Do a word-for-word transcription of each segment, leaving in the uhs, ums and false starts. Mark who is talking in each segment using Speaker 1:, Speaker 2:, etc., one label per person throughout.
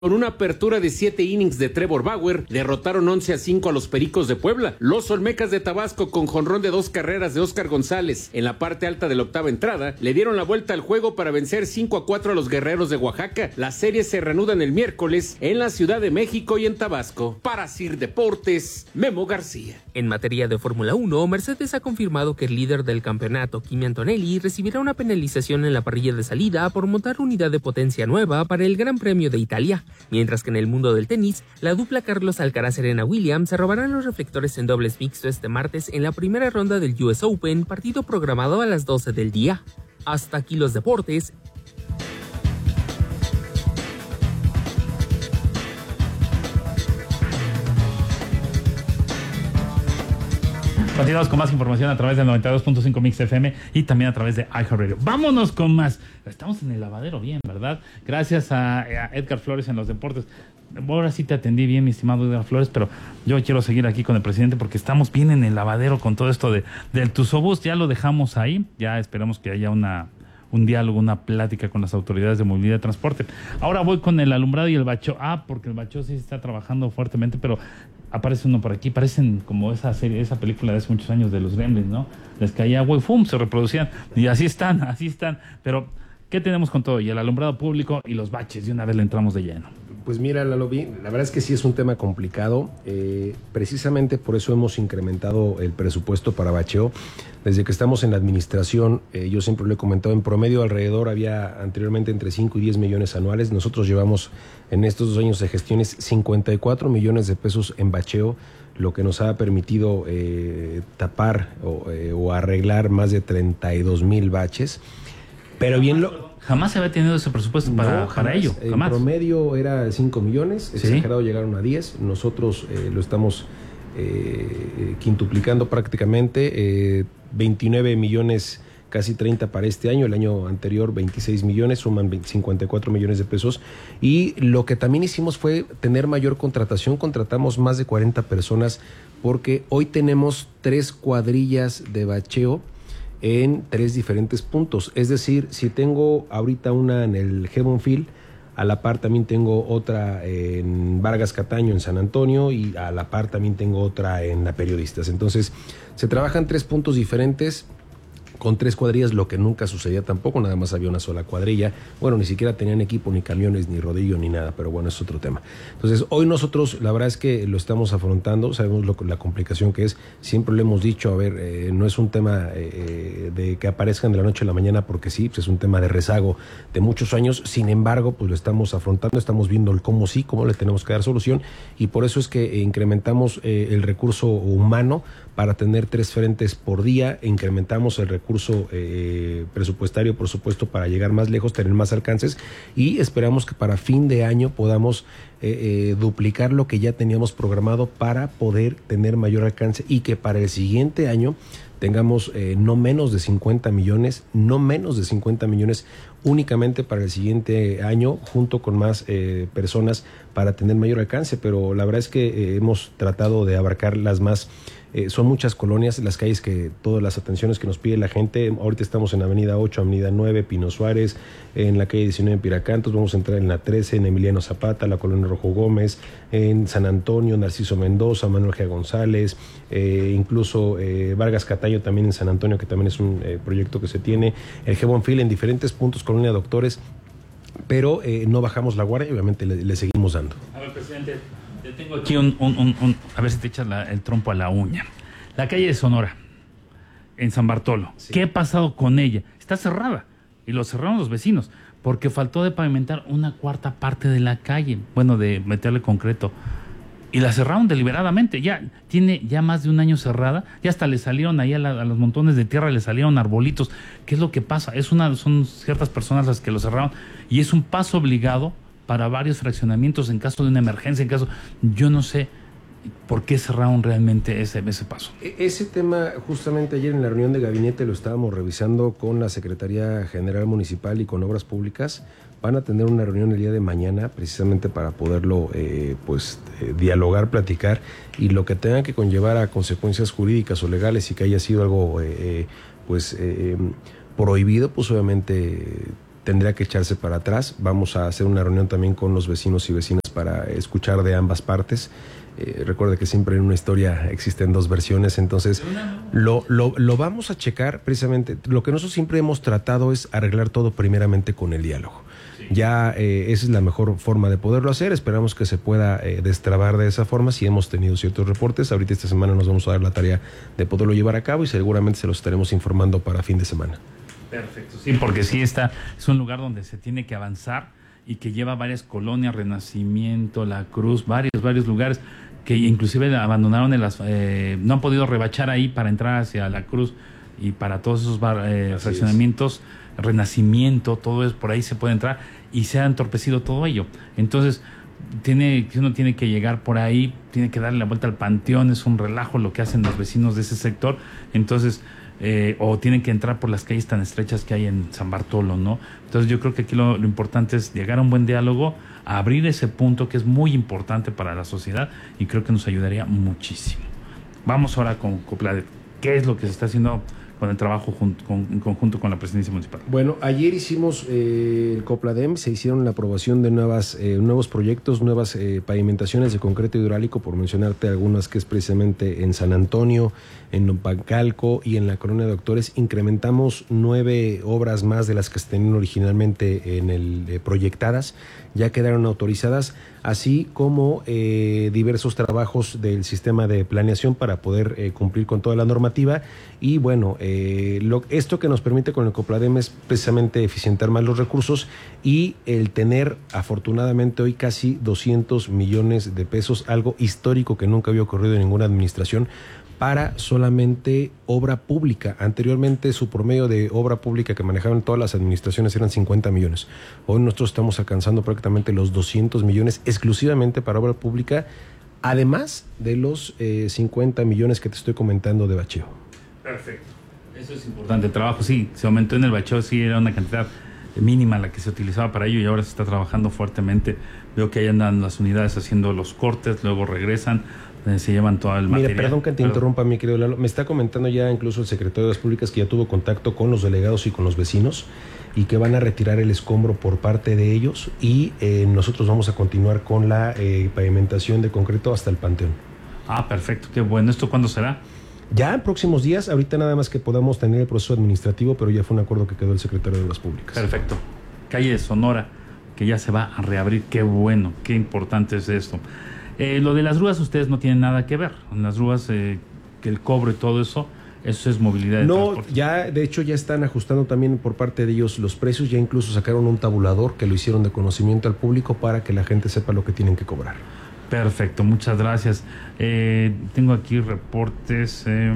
Speaker 1: Con una apertura de siete innings de Trevor Bauer, derrotaron once a cinco a los Pericos de Puebla. Los Olmecas de Tabasco, con jonrón de dos carreras de Óscar González en la parte alta de la octava entrada, le dieron la vuelta al juego para vencer cinco a cuatro a los Guerreros de Oaxaca. Las series se reanudan el miércoles en la Ciudad de México y en Tabasco. Para Sir Deportes, Memo García.
Speaker 2: En materia de Fórmula uno, Mercedes ha confirmado que el líder del campeonato, Kimi Antonelli, recibirá una penalización en la parrilla de salida por montar unidad de potencia nueva para el Gran Premio de Italia. Mientras que en el mundo del tenis, la dupla Carlos Alcaraz-Serena Williams se robarán los reflectores en dobles mixto este martes en la primera ronda del U S Open, partido programado a las doce del día. Hasta aquí los deportes.
Speaker 3: Continuamos con más información a través del noventa y dos punto cinco Mix F M y también a través de iHeartRadio. Vámonos con más. Estamos en el lavadero bien, ¿verdad? Gracias a, a Edgar Flores en los deportes. Ahora sí te atendí bien, mi estimado Edgar Flores, pero yo quiero seguir aquí con el presidente porque estamos bien en el lavadero con todo esto de del Tusobús. Ya lo dejamos ahí. Ya esperamos que haya una... un diálogo, una plática con las autoridades de movilidad y transporte. Ahora voy con el alumbrado y el bacheo. Ah, porque el bacheo sí está trabajando fuertemente, pero aparece uno por aquí. Parecen como esa serie, esa película de hace muchos años de los Gremlins, ¿no? Les caía agua y ¡fum! Se reproducían. Y así están, así están. Pero, ¿qué tenemos con todo? Y el alumbrado público y los baches. De una vez le entramos de lleno.
Speaker 4: Pues mira, Lalo, la verdad es que sí es un tema complicado. Eh, precisamente por eso hemos incrementado el presupuesto para bacheo. Desde que estamos en la administración, eh, yo siempre lo he comentado, en promedio alrededor había anteriormente entre cinco y diez millones anuales. Nosotros llevamos en estos dos años de gestiones cincuenta y cuatro millones de pesos en bacheo, lo que nos ha permitido eh, tapar o, eh, o arreglar más de treinta y dos mil baches. Pero bien lo...
Speaker 3: Jamás se había tenido ese presupuesto para, no, jamás, para ello.
Speaker 4: En promedio era cinco millones, exagerado, ¿sí? Llegaron a diez. Nosotros eh, lo estamos eh, quintuplicando prácticamente. Eh, veintinueve millones, casi treinta para este año. El año anterior veintiséis millones, suman cincuenta y cuatro millones de pesos. Y lo que también hicimos fue tener mayor contratación. Contratamos más de cuarenta personas porque hoy tenemos tres cuadrillas de bacheo en tres diferentes puntos. Es decir, si tengo ahorita una en el Heaven Field, a la par también tengo otra en Vargas Cataño en San Antonio y a la par también tengo otra en la Periodistas. Entonces, se trabajan tres puntos diferentes con tres cuadrillas, lo que nunca sucedía tampoco, nada más había una sola cuadrilla. Bueno, ni siquiera tenían equipo, ni camiones, ni rodillo, ni nada, pero bueno, es otro tema. Entonces, hoy nosotros, la verdad es que lo estamos afrontando, sabemos lo, la complicación que es, siempre lo hemos dicho, a ver, eh, no es un tema eh, de que aparezcan de la noche a la mañana, porque sí, pues es un tema de rezago de muchos años, sin embargo, pues lo estamos afrontando, estamos viendo el cómo sí, cómo le tenemos que dar solución, y por eso es que incrementamos eh, el recurso humano para tener tres frentes por día, incrementamos el recurso eh, presupuestario, por supuesto, para llegar más lejos, tener más alcances, y esperamos que para fin de año podamos eh, eh, duplicar lo que ya teníamos programado para poder tener mayor alcance y que para el siguiente año tengamos eh, no menos de cincuenta millones, no menos de cincuenta millones únicamente para el siguiente año, junto con más eh, personas para tener mayor alcance, pero la verdad es que eh, hemos tratado de abarcar las más... Eh, son muchas colonias, las calles que todas las atenciones que nos pide la gente. Ahorita estamos en Avenida ocho, Avenida nueve, Pino Suárez, en la calle diecinueve en Piracantos, vamos a entrar en la trece, en Emiliano Zapata, la colonia Rojo Gómez, en San Antonio, Narciso Mendoza, Manuel G. González, eh, incluso eh, Vargas Cataño también en San Antonio, que también es un eh, proyecto que se tiene, el Heaven Field en diferentes puntos, colonia Doctores, pero eh, no bajamos la guardia y obviamente le, le seguimos dando.
Speaker 3: A ver, presidente, te tengo aquí un, un, un, un a ver si te echas la, el trompo a la uña. La calle de Sonora, en San Bartolo, sí. ¿Qué ha pasado con ella? Está cerrada y lo cerraron los vecinos porque faltó de pavimentar una cuarta parte de la calle, bueno, de meterle concreto, y la cerraron deliberadamente. Ya tiene ya más de un año cerrada, ya hasta le salieron ahí a, la, a los montones de tierra, le salieron arbolitos. ¿Qué es lo que pasa? Es una, son ciertas personas las que lo cerraron y es un paso obligado para varios fraccionamientos en caso de una emergencia, en caso, yo no sé por qué cerraron realmente ese, ese paso.
Speaker 4: Ese tema, justamente ayer en la reunión de gabinete lo estábamos revisando con la Secretaría General Municipal y con Obras Públicas. Van a tener una reunión el día de mañana precisamente para poderlo eh, pues eh, dialogar, platicar, y lo que tenga que conllevar a consecuencias jurídicas o legales y que haya sido algo eh, pues eh, prohibido, pues obviamente tendría que echarse para atrás. Vamos a hacer una reunión también con los vecinos y vecinas para escuchar de ambas partes. Eh, recuerde que siempre en una historia existen dos versiones, entonces lo, lo, lo vamos a checar precisamente. Lo que nosotros siempre hemos tratado es arreglar todo primeramente con el diálogo. Sí. Ya eh, esa es la mejor forma de poderlo hacer. Esperamos que se pueda eh, destrabar de esa forma. Si hemos tenido ciertos reportes, ahorita esta semana nos vamos a dar la tarea de poderlo llevar a cabo y seguramente se los estaremos informando para fin de semana.
Speaker 3: Perfecto, sí, porque sí está, es un lugar donde se tiene que avanzar y que lleva varias colonias, Renacimiento, La Cruz, varios, varios lugares que inclusive abandonaron, el, eh, no han podido rebachar ahí para entrar hacia La Cruz y para todos esos bar, eh, fraccionamientos, Renacimiento, todo eso, por ahí se puede entrar y se ha entorpecido todo ello. Entonces, tiene, uno tiene que llegar por ahí, tiene que darle la vuelta al panteón, es un relajo lo que hacen los vecinos de ese sector, entonces... Eh, o tienen que entrar por las calles tan estrechas que hay en San Bartolo, ¿no? Entonces yo creo que aquí lo, lo importante es llegar a un buen diálogo, a abrir ese punto que es muy importante para la sociedad y creo que nos ayudaría muchísimo. Vamos ahora con Copladet. ¿Qué es lo que se está haciendo con el trabajo junto, con, en conjunto con la presidencia municipal?
Speaker 4: Bueno, ayer hicimos eh, el Copladem, se hicieron la aprobación de nuevas, eh, nuevos proyectos, nuevas eh, pavimentaciones de concreto hidráulico, por mencionarte algunas, que es precisamente en San Antonio, en Nopancalco y en la Colonia de Doctores. Incrementamos nueve obras más de las que se tenían originalmente en el eh, proyectadas, ya quedaron autorizadas, así como eh, diversos trabajos del sistema de planeación para poder eh, cumplir con toda la normativa. Y bueno, eh, lo, esto que nos permite con el Copladem es precisamente eficientar más los recursos y el tener afortunadamente hoy casi doscientos millones de pesos, algo histórico que nunca había ocurrido en ninguna administración, para solamente obra pública. Anteriormente su promedio de obra pública que manejaban todas las administraciones eran cincuenta millones. Hoy nosotros estamos alcanzando prácticamente los doscientos millones exclusivamente para obra pública, además de los eh, cincuenta millones que te estoy comentando de bacheo.
Speaker 3: Perfecto. Eso es importante. El trabajo sí, se aumentó en el bacheo, sí era una cantidad mínima la que se utilizaba para ello y ahora se está trabajando fuertemente. Veo que ahí andan las unidades haciendo los cortes, luego regresan, se llevan todo el material.
Speaker 4: Mire, perdón que te
Speaker 3: Perdón.
Speaker 4: interrumpa, mi querido Lalo. Me está comentando ya incluso el secretario de Obras Públicas que ya tuvo contacto con los delegados y con los vecinos y que van a retirar el escombro por parte de ellos y eh, nosotros vamos a continuar con la eh, pavimentación de concreto hasta el Panteón.
Speaker 3: Ah, perfecto, qué bueno. ¿Esto cuándo será?
Speaker 4: Ya en próximos días, ahorita nada más que podamos tener el proceso administrativo, pero ya fue un acuerdo que quedó el secretario de Obras Públicas.
Speaker 3: Perfecto. Calle de Sonora, que ya se va a reabrir. Qué bueno, qué importante es esto. Eh, lo de las grúas ustedes no tienen nada que ver. En las grúas, eh, que el cobro y todo eso, eso es movilidad de
Speaker 4: No,
Speaker 3: transporte.
Speaker 4: ya de hecho ya están ajustando también por parte de ellos los precios, ya incluso sacaron un tabulador que lo hicieron de conocimiento al público para que la gente sepa lo que tienen que cobrar.
Speaker 3: Perfecto, muchas gracias. Eh, tengo aquí reportes. Eh,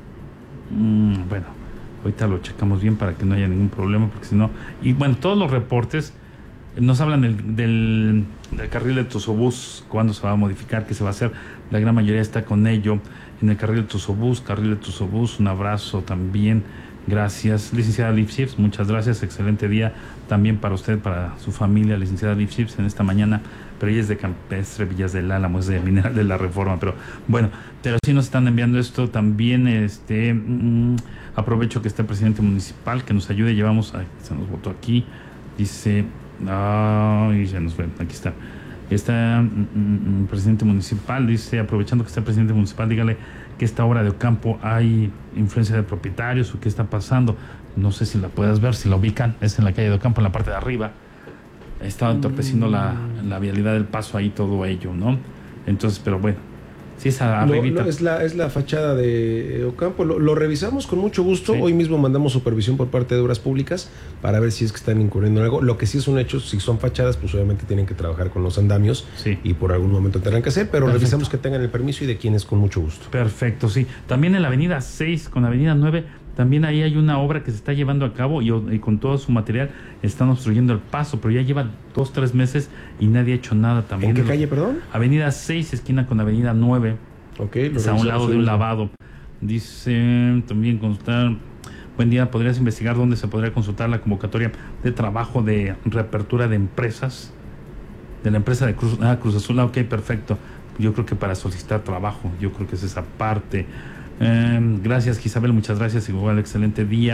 Speaker 3: mmm, bueno, ahorita lo checamos bien para que no haya ningún problema, porque si no... Y bueno, todos los reportes nos hablan del, del, del carril de Tuzobús, cuándo se va a modificar, qué se va a hacer. La gran mayoría está con ello. En el carril de Tuzobús, carril de Tuzobús, un abrazo también. Gracias, licenciada Lipsips, muchas gracias, excelente día también para usted, para su familia, licenciada Lipsips, en esta mañana, pero ella es de Campestre, Villas del Álamo, es de Mineral de la Reforma, pero bueno, pero sí nos están enviando esto también, este, mmm, aprovecho que está el presidente municipal, que nos ayude, llevamos, ay, se nos votó aquí, dice, ay, ya nos ven, aquí está, está el presidente municipal, dice, aprovechando que está el presidente municipal, dígale que esta obra de Ocampo hay influencia de propietarios o qué está pasando. No sé si la puedes ver, si la ubican, es en la calle de Ocampo, en la parte de arriba. Está entorpeciendo mm. la, la vialidad del paso ahí, todo ello, ¿no? Entonces, pero bueno, sí, esa arribita.
Speaker 4: No, no, es la, es la fachada de Ocampo, lo, lo revisamos con mucho gusto, sí. Hoy mismo mandamos supervisión por parte de Obras Públicas para ver si es que están incurriendo en algo. Lo que sí es un hecho, si son fachadas, pues obviamente tienen que trabajar con los andamios, sí. Y por algún momento tendrán que hacer, pero perfecto. Revisamos que tengan el permiso y de quienes con mucho gusto.
Speaker 3: Perfecto, sí. También en la avenida seis con la avenida nueve, también ahí hay una obra que se está llevando a cabo y, y con todo su material están obstruyendo el paso, pero ya lleva dos, tres meses y nadie ha hecho nada también.
Speaker 4: ¿En qué calle, perdón?
Speaker 3: Avenida seis, esquina con avenida nueve.
Speaker 4: Okay,
Speaker 3: es a un lado de un lavado. Dice también consultar, buen día, ¿podrías investigar dónde se podría consultar la convocatoria de trabajo de reapertura de empresas? De la empresa de Cruz, ah, Cruz Azul, ah, ok, perfecto. Yo creo que para solicitar trabajo, yo creo que es esa parte. Eh, gracias, Isabel, muchas gracias, igual, excelente día.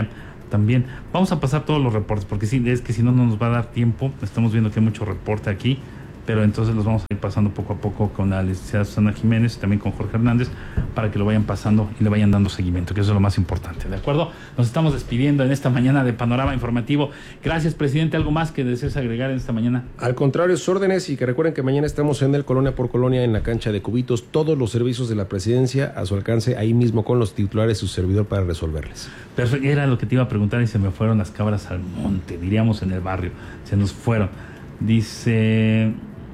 Speaker 3: también. Vamos a pasar todos los reportes, porque sí, es que si no, no nos va a dar tiempo. Estamos viendo que hay mucho reporte aquí, pero entonces los vamos a ir pasando poco a poco con la licenciada Susana Jiménez y también con Jorge Hernández para que lo vayan pasando y le vayan dando seguimiento, que eso es lo más importante, ¿de acuerdo? Nos estamos despidiendo en esta mañana de Panorama Informativo. Gracias, presidente. ¿Algo más que desees agregar en esta mañana?
Speaker 4: Al contrario, sus órdenes, y que recuerden que mañana estamos en el Colonia por Colonia en la cancha de Cubitos, todos los servicios de la presidencia a su alcance, ahí mismo con los titulares, su servidor para resolverles.
Speaker 3: Perfecto, era lo que te iba a preguntar y se me fueron las cabras al monte, diríamos en el barrio, se nos fueron. Dice...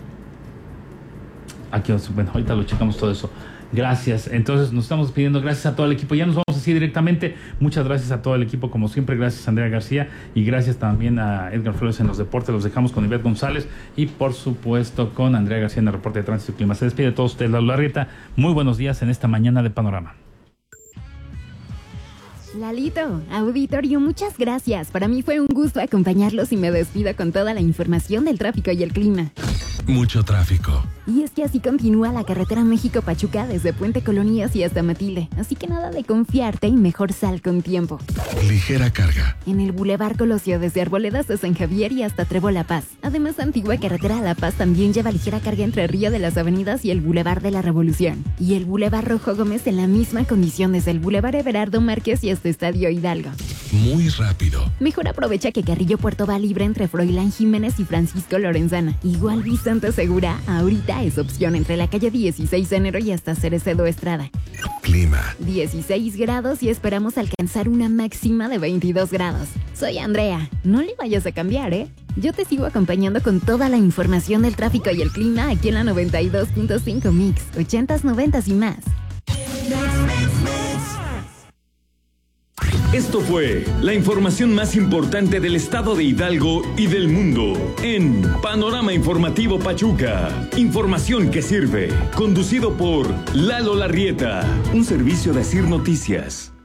Speaker 3: Aquí, bueno, ahorita lo checamos todo eso. Gracias. Entonces nos estamos despidiendo. Gracias a todo el equipo. Ya nos vamos así directamente. Muchas gracias a todo el equipo, como siempre. Gracias a Andrea García y gracias también a Edgar Flores en los deportes. Los dejamos con Ivette González y por supuesto con Andrea García en el reporte de Tránsito y Clima. Se despide de todos ustedes, Lalo Larrieta. Muy buenos días en esta mañana de Panorama.
Speaker 5: Lalito, auditorio, muchas gracias. Para mí fue un gusto acompañarlos y me despido con toda la información del tráfico y el clima.
Speaker 6: Mucho tráfico.
Speaker 5: Y es que así continúa la carretera México-Pachuca desde Puente Colonias y hasta Matilde. Así que nada de confiarte y mejor sal con tiempo.
Speaker 6: Ligera carga.
Speaker 5: En el Boulevard Colosio desde Arboledas a San Javier y hasta Trevo La Paz. Además, Antigua Carretera a La Paz también lleva ligera carga entre Río de las Avenidas y el Boulevard de la Revolución. Y el Boulevard Rojo Gómez en la misma condición desde el Boulevard Everardo Márquez y hasta Estadio Hidalgo.
Speaker 6: Muy rápido.
Speaker 5: Mejor aprovecha que Carrillo Puerto va libre entre Froilán Jiménez y Francisco Lorenzana. Igual Vicente Segura ahorita es opción entre la calle dieciséis de enero y hasta Cerecedo Estrada.
Speaker 6: Clima.
Speaker 5: dieciséis grados y esperamos alcanzar una máxima de veintidós grados. Soy Andrea. No le vayas a cambiar, ¿eh? Yo te sigo acompañando con toda la información del tráfico y el clima aquí en la noventa y dos punto cinco Mix, ochentas, noventas y más.
Speaker 7: Esto fue la información más importante del estado de Hidalgo y del mundo en Panorama Informativo Pachuca. Información que sirve. Conducido por Lalo Larrieta. Un servicio de Asir Noticias.